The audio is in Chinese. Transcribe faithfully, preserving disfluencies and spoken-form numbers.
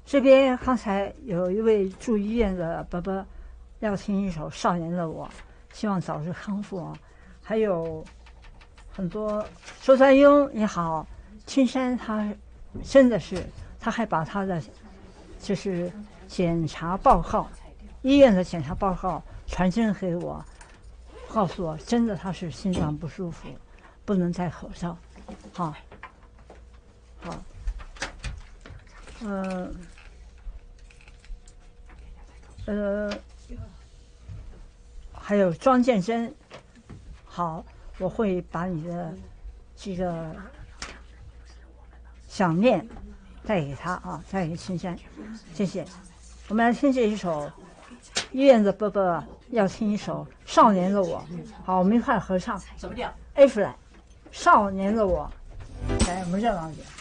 这边刚才有一位住医院的伯伯要听一首《少年的我》，希望早日康复啊。还有很多周传英也好，青山他真的是，他还把他的就是检查报告，医院的检查报告传真给我，告诉我真的他是心脏不舒服，不能戴口罩。好，好，嗯。呃，还有庄建真，好，我会把你的这个想念带给他啊，带给青山，谢谢。我们来听这一首医院的伯伯要听一首《少年的我》，好，我们一块合唱。 什么调 ？A flat，《少年的我》，来，我们热闹一点。